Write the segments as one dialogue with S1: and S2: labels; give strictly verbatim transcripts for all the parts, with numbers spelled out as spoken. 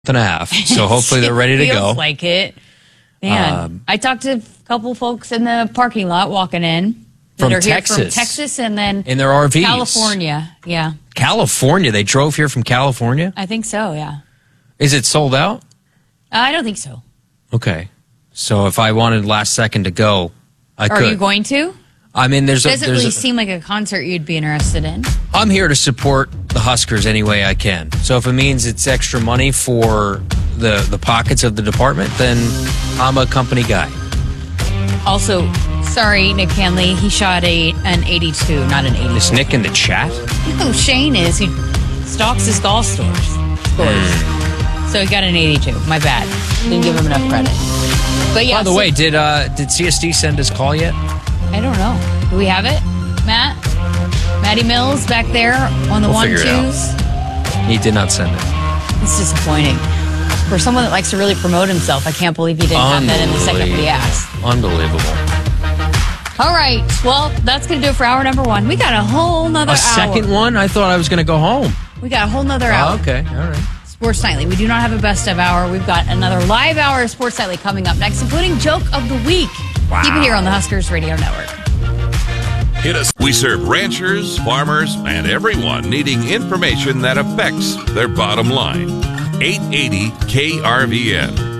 S1: and a half. So hopefully they're ready to go.
S2: Feels like it. Man, um, I talked to a couple folks in the parking lot walking in.
S1: From
S2: that are
S1: Texas.
S2: Here from Texas and then
S1: in their R Vs.
S2: California, yeah.
S1: California? They drove here from California?
S2: I think so, yeah.
S1: Is it sold out?
S2: Uh, I don't think so.
S1: Okay. So if I wanted last second to go, I
S2: are
S1: could.
S2: Are you going to?
S1: I mean, there's
S2: it
S1: a...
S2: doesn't
S1: there's
S2: really
S1: a,
S2: seem like a concert you'd be interested in.
S1: I'm here to support the Huskers any way I can. So if it means it's extra money for the, the pockets of the department, then I'm a company guy.
S2: Also, sorry, Nick Hanley, he shot a an eighty-two, not an eighty-two.
S1: Is Nick in the chat?
S2: No, Shane is. He stalks his golf stores. scores. Mm. So he got an eighty-two. My bad. Didn't give him enough credit. But yeah.
S1: By the
S2: so,
S1: way, did uh, did C S D send his call yet?
S2: I don't know. Do we have it, Matt? Matty Mills back there on the
S1: we'll
S2: one-twos?
S1: He did not send it.
S2: It's disappointing. For someone that likes to really promote himself, I can't believe he didn't have that in the second we asked.
S1: Unbelievable.
S2: All right. Well, that's going to do it for hour number one. We got a whole nother
S1: a
S2: hour.
S1: A second one? I thought I was going to go home.
S2: We got a whole nother hour.
S1: Oh, okay. All right.
S2: Sports Nightly. We do not have a best of hour. We've got another live hour of Sports Nightly coming up next, including Joke of the Week. Wow. Keep it here on the Huskers Radio Network.
S3: Hit us. We serve ranchers, farmers, and everyone needing information that affects their bottom line. eight eighty K R V N.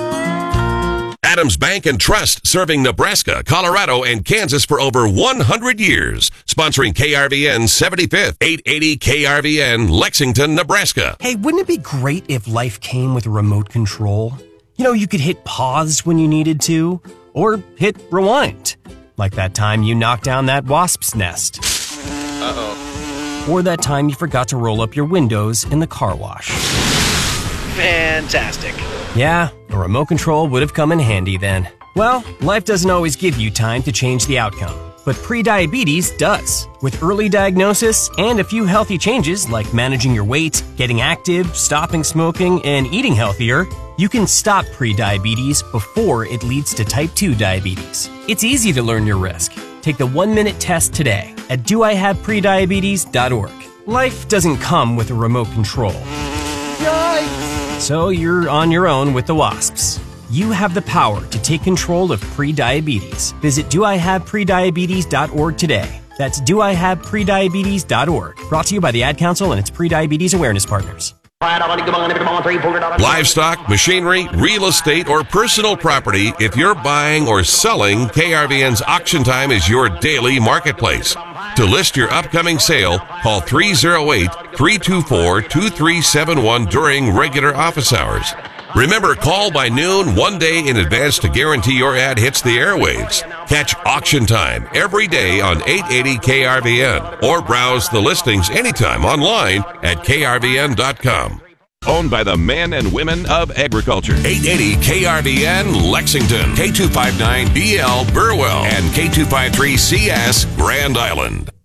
S3: Adams Bank and Trust, serving Nebraska, Colorado, and Kansas for over one hundred years. Sponsoring K R V N seventy-fifth, eight eighty K R V N, Lexington, Nebraska.
S4: Hey, wouldn't it be great if life came with a remote control? You know, you could hit pause when you needed to, or hit rewind. Like that time you knocked down that wasp's nest.
S5: Uh-oh.
S4: Or that time you forgot to roll up your windows in the car wash.
S5: Fantastic.
S4: Yeah, a remote control would have come in handy then. Well, life doesn't always give you time to change the outcome, but prediabetes does. With early diagnosis and a few healthy changes like managing your weight, getting active, stopping smoking, and eating healthier, you can stop prediabetes before it leads to type two diabetes. It's easy to learn your risk. Take the one-minute test today at do I have prediabetes dot org. Life doesn't come with a remote control. Yikes! So you're on your own with the wasps. You have the power to take control of prediabetes. Visit do I have prediabetes dot org today. That's do I have prediabetes dot org. Brought to you by the Ad Council and its Prediabetes Awareness Partners.
S3: Livestock, machinery, real estate, or personal property, if you're buying or selling, K R V N's Auction Time is your daily marketplace. To list your upcoming sale, call three oh eight, three two four, two three seven one during regular office hours. Remember, call by noon one day in advance to guarantee your ad hits the airwaves. Catch Auction Time every day on eight eighty K R V N or browse the listings anytime online at K R V N dot com. Owned by the men and women of agriculture. eight eighty K R V N Lexington, K two fifty-nine B L Burwell, and K two fifty-three C S Grand Island.